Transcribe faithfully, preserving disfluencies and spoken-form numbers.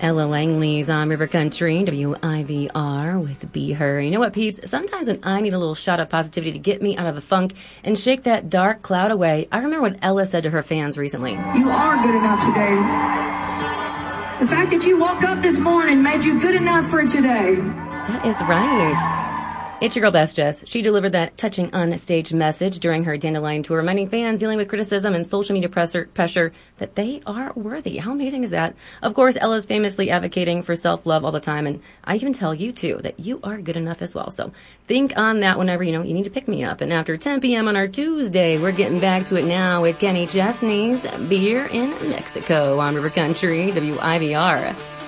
Ella Langley's on River Country, W I V R with Be Her. You know what, peeps? Sometimes when I need a little shot of positivity to get me out of the funk and shake that dark cloud away, I remember what Ella said to her fans recently. You are good enough today. The fact that you woke up this morning made you good enough for today. That is right. It's your girl, Best Jess. She delivered that touching on-stage message during her Dandelion tour, reminding fans dealing with criticism and social media pressure, pressure that they are worthy. How amazing is that? Of course, Ella's famously advocating for self-love all the time, and I even tell you, too, that you are good enough as well. So think on that whenever, you know, you need to pick me up. And after ten p.m. on our Tuesday, we're getting back to it now with Kenny Chesney's Beer in Mexico on River Country, W I V R.